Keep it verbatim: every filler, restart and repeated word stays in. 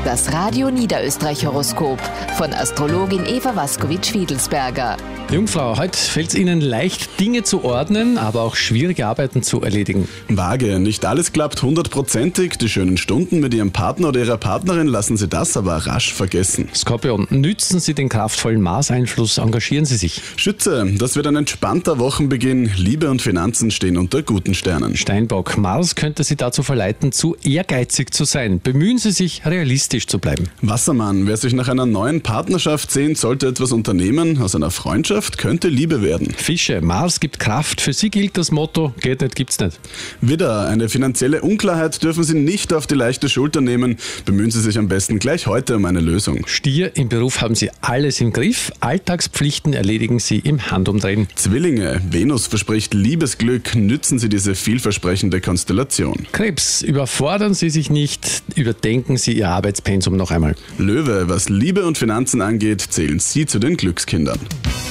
Das Radio Niederösterreich-Horoskop von Astrologin Eva Waskowitsch-Fiedelsberger. Jungfrau, heute fällt es Ihnen leicht, Dinge zu ordnen, aber auch schwierige Arbeiten zu erledigen. Waage, nicht alles klappt hundertprozentig. Die schönen Stunden mit Ihrem Partner oder Ihrer Partnerin lassen Sie das aber rasch vergessen. Skorpion, nützen Sie den kraftvollen Mars-Einfluss, engagieren Sie sich. Schütze, das wird ein entspannter Wochenbeginn. Liebe und Finanzen stehen unter guten Sternen. Steinbock, Mars könnte Sie dazu verleiten, zu ehrgeizig zu sein. Bemühen Sie sich, realistisch zu bleiben. Wassermann, wer sich nach einer neuen Partnerschaft sehnt, sollte etwas unternehmen. Aus einer Freundschaft könnte Liebe werden. Fische, Mars gibt Kraft. Für Sie gilt das Motto, geht nicht, gibt's nicht. Widder, eine finanzielle Unklarheit dürfen Sie nicht auf die leichte Schulter nehmen. Bemühen Sie sich am besten gleich heute um eine Lösung. Stier, im Beruf haben Sie alles im Griff. Alltagspflichten erledigen Sie im Handumdrehen. Zwillinge, Venus verspricht Liebesglück. Nützen Sie diese vielversprechende Konstellation. Krebs, überfordern Sie sich nicht. Überdenken Sie Ihr Arbeitspensum noch einmal. Löwe, was Liebe und Finanzen angeht, zählen Sie zu den Glückskindern.